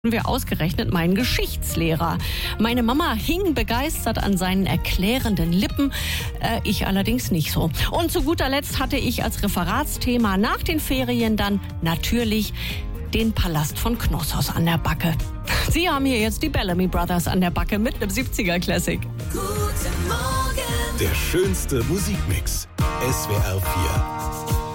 Wir ausgerechnet meinen Geschichtslehrer. Meine Mama hing begeistert an seinen erklärenden Lippen, ich allerdings nicht so. Und zu guter Letzt hatte ich als Referatsthema nach den Ferien dann natürlich den Palast von Knossos an der Backe. Sie haben hier jetzt die Bellamy Brothers an der Backe mit einem 70er Classic. Guten Morgen. Der schönste Musikmix. SWR 4.